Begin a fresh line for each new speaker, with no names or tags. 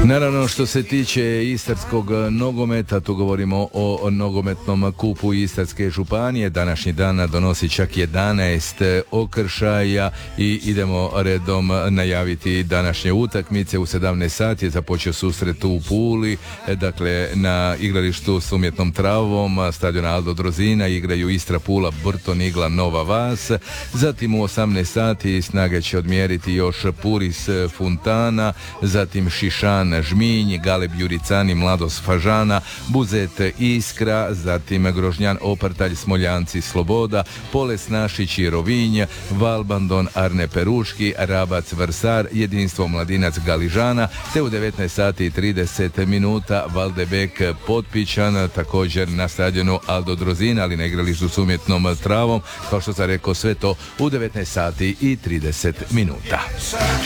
Naravno, što se tiče istarskog nogometa, tu govorimo o nogometnom kupu Istarske županije. Današnji dan donosi čak 11 okršaja i idemo redom najaviti današnje utakmice. U 17 sati je započeo susret u Puli, dakle na igralištu s umjetnom travom stadiona Aldo Drozina igraju Istra Pula, Burton Igla, Nova Vas. Zatim u 18 sati snage će odmjeriti još Puris Funtana, zatim Šišan Žminj, Galeb Juricani, Mladost Fažana, Buzet Iskra, zatim Grožnjan Oprtalj, Smoljanci Sloboda, Poles Našić i Rovinj, Valbandon Arne Peruški, Rabac Vrsar, Jedinstvo Mladinac Galižana, te u 19 sati i 30 minuta Valdebek Potpićan, također na stadionu Aldo Drozina, ali na igralištu s umjetnom travom, kao što sam rekao, sve to u 19 sati i 30 minuta.